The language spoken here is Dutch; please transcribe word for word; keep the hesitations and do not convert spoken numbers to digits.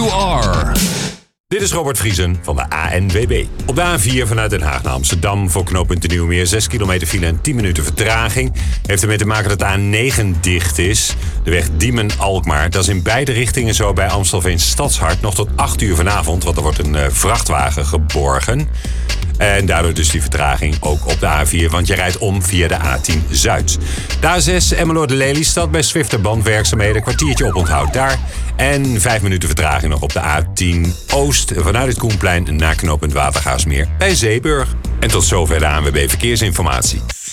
you are. Dit is Robert Vriesen van de A N W B. Op de A vier vanuit Den Haag naar Amsterdam voor knooppunt de Nieuwe Meer. zes kilometer file en tien minuten vertraging. Heeft ermee te maken dat de A negen dicht is. De weg Diemen-Alkmaar. Dat is in beide richtingen zo bij Amstelveen Stadshart. Nog tot acht uur vanavond, want er wordt een uh, vrachtwagen geborgen. En daardoor dus die vertraging ook op de A vier, want je rijdt om via de A tien Zuid. De A zes Emmeloord-Lelystad bij Zwifterbandwerkzaamheden. Kwartiertje oponthoud daar. En vijf minuten vertraging nog op de A tien Oost vanuit het Koenplein naar knooppunt Watergaasmeer bij Zeeburg. En tot zover de A N W B Verkeersinformatie.